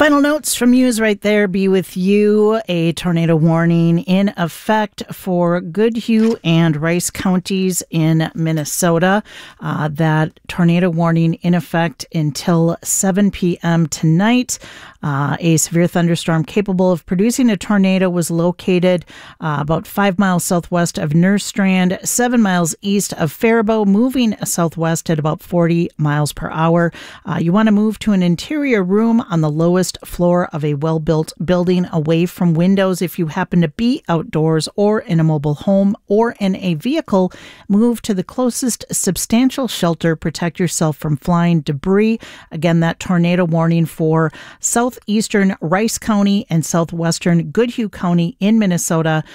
Final notes from Muse right there. Be with you. A tornado warning in effect for Goodhue and Rice counties in Minnesota. That tornado warning in effect until 7 p.m. tonight. A severe thunderstorm capable of producing a tornado was located about 5 miles southwest of Nerstrand, 7 miles east of Faribault, moving southwest at about 40 miles per hour. You want to move to an interior room on the lowest floor of a well-built building away from windows. If you happen to be outdoors or in a mobile home or in a vehicle, move to the closest substantial shelter. Protect yourself from flying debris. Again, that tornado warning for southeastern Rice County and southwestern Goodhue County in Minnesota